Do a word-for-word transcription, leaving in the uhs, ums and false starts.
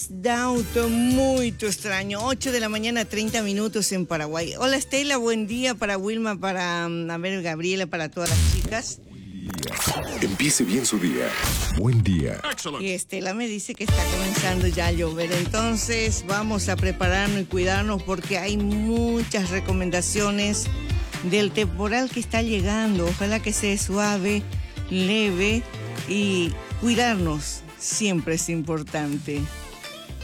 Da auto muy extraño, ocho de la mañana, treinta minutos en Paraguay. Hola Estela, buen día para Wilma, para, a ver, Gabriela, para todas las chicas. Empiece bien su día. Buen día. Y Estela me dice que está comenzando ya a llover, entonces vamos a prepararnos y cuidarnos porque hay muchas recomendaciones del temporal que está llegando. Ojalá que sea suave, leve y cuidarnos siempre es importante.